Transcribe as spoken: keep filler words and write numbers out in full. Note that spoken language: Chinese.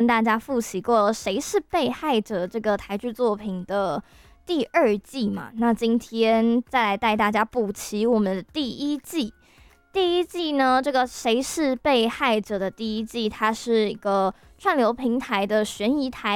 大家复习过了谁是被害者这个台剧作品的第二季嘛，那今天再来带大家补齐我们的第一季。第一季呢，这个谁是被害者的第一季，它是一个串流平台的悬疑台